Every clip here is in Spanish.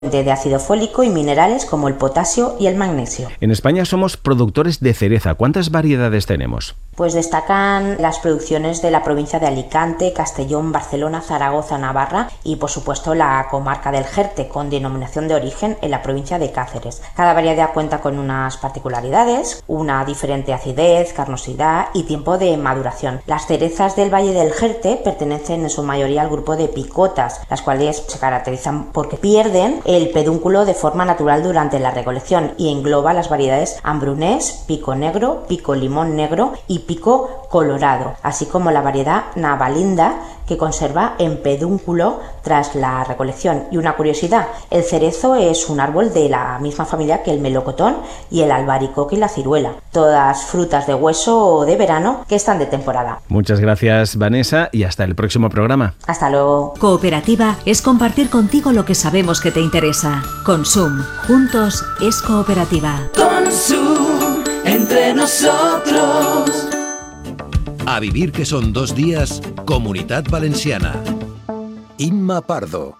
de ácido fólico y minerales como el potasio y el magnesio. En España somos productores de cereza. ¿Cuántas variedades tenemos? Pues destacan las producciones de la provincia de Alicante, Castellón, Barcelona, Zaragoza, Navarra y por supuesto la comarca del Jerte, con denominación de origen en la provincia de Cáceres. Cada variedad cuenta con unas particularidades, una diferente acidez, carnosidad y tiempo de maduración. Las cerezas del Valle del Jerte pertenecen en su mayoría al grupo de picotas, las cuales se caracterizan porque pierden el pedúnculo de forma natural durante la recolección y engloba las variedades Ambrunés, Pico Negro, Pico Limón Negro y Pico Colorado, así como la variedad Navalinda, que conserva en pedúnculo tras la recolección. Y una curiosidad, el cerezo es un árbol de la misma familia que el melocotón y el albaricoque y la ciruela, todas frutas de hueso de verano que están de temporada. Muchas gracias, Vanessa, y hasta el próximo programa. Hasta luego. Cooperativa es compartir contigo lo que sabemos que te interesa. Consum, juntos es cooperativa. Consum, entre nosotros. A vivir que son 2 días, Comunitat Valenciana. Imma Pardo.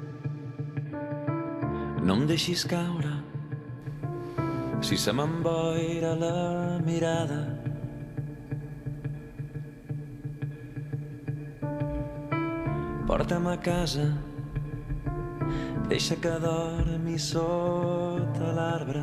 No em deixis caure, si se m'emboira la mirada. Porta'm a casa, deixa que dormi sota l'arbre.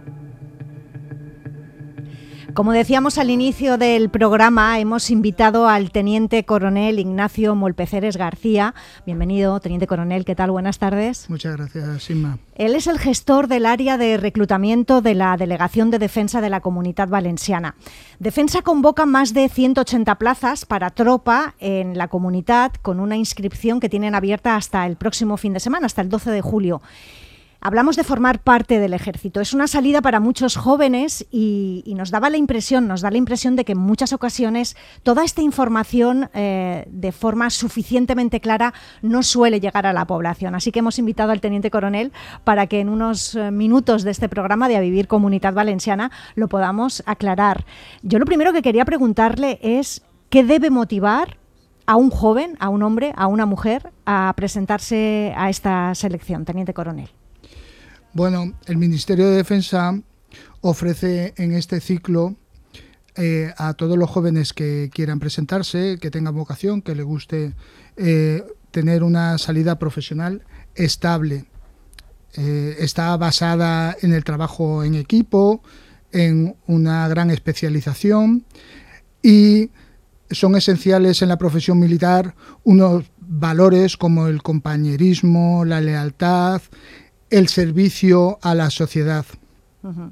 Como decíamos al inicio del programa, hemos invitado al Teniente Coronel Ignacio Molpeceres García. Bienvenido, Teniente Coronel, ¿qué tal? Buenas tardes. Muchas gracias, Inma. Él es el gestor del área de reclutamiento de la Delegación de Defensa de la Comunitat Valenciana. Defensa convoca más de 180 plazas para tropa en la comunidad, con una inscripción que tienen abierta hasta el próximo fin de semana, hasta el 12 de julio. Hablamos de formar parte del ejército. Es una salida para muchos jóvenes y nos da la impresión de que en muchas ocasiones toda esta información de forma suficientemente clara no suele llegar a la población. Así que hemos invitado al Teniente Coronel para que en unos minutos de este programa de A Vivir Comunitat Valenciana lo podamos aclarar. Yo lo primero que quería preguntarle es ¿qué debe motivar a un joven, a un hombre, a una mujer a presentarse a esta selección, Teniente Coronel? Bueno, el Ministerio de Defensa ofrece en este ciclo a todos los jóvenes que quieran presentarse, que tengan vocación, que les guste tener una salida profesional estable. Está basada en el trabajo en equipo, en una gran especialización y son esenciales en la profesión militar unos valores como el compañerismo, la lealtad, el servicio a la sociedad. Uh-huh.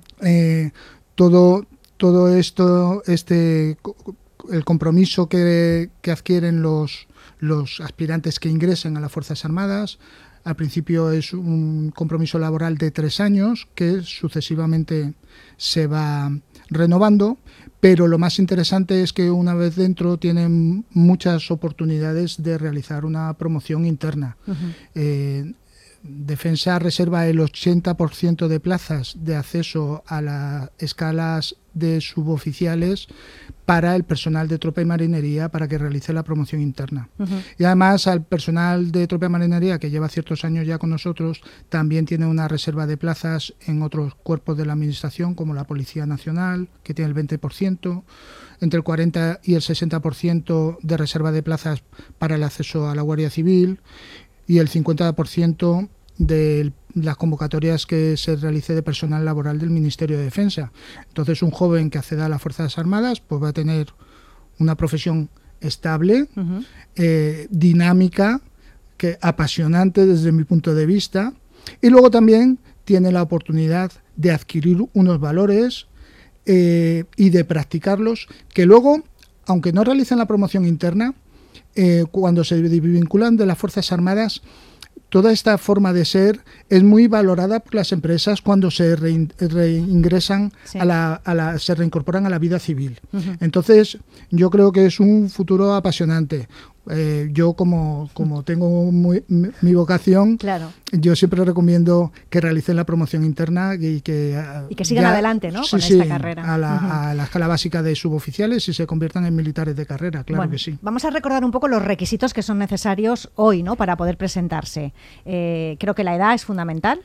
Todo esto, el compromiso que adquieren los aspirantes que ingresen a las Fuerzas Armadas, al principio es un compromiso laboral de 3 años que sucesivamente se va renovando, pero lo más interesante es que una vez dentro tienen muchas oportunidades de realizar una promoción interna. Uh-huh. Defensa reserva el 80% de plazas de acceso a las escalas de suboficiales para el personal de tropa y marinería para que realice la promoción interna. Uh-huh. Y además al personal de tropa y marinería que lleva ciertos años ya con nosotros también tiene una reserva de plazas en otros cuerpos de la administración como la Policía Nacional, que tiene el 20%, entre el 40 y el 60% de reserva de plazas para el acceso a la Guardia Civil y el 50% de las convocatorias que se realice de personal laboral del Ministerio de Defensa. Entonces un joven que acceda a las Fuerzas Armadas pues va a tener una profesión estable, uh-huh, dinámica, apasionante desde mi punto de vista, y luego también tiene la oportunidad de adquirir unos valores y de practicarlos que luego, aunque no realicen la promoción interna, cuando se vinculan de las Fuerzas Armadas, toda esta forma de ser es muy valorada por las empresas cuando se reingresan, sí, se reincorporan a la vida civil. Uh-huh. Entonces, yo creo que es un futuro apasionante. Yo como tengo mi vocación, claro, yo siempre recomiendo que realicen la promoción interna y que sigan adelante, ¿no? Con esta carrera. A la escala básica de suboficiales y se conviertan en militares de carrera, claro, bueno, que sí. Vamos a recordar un poco los requisitos que son necesarios hoy, ¿no?, para poder presentarse. Creo que la edad es fundamental.